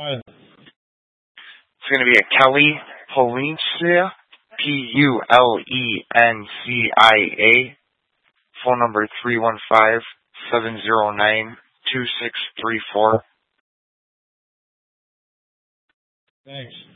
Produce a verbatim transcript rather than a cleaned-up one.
Hi. It's going to be a Kelly Polencia, P U L E N C I A. Phone number three one five, seven zero nine, two six three four. Thanks.